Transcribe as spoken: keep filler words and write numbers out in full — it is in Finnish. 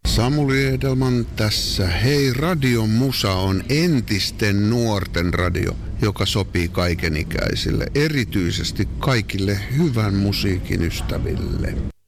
Samuli Edelman tässä. Hei, Radion Musa on entisten nuorten radio, joka sopii kaikenikäisille, erityisesti kaikille hyvän musiikin ystäville.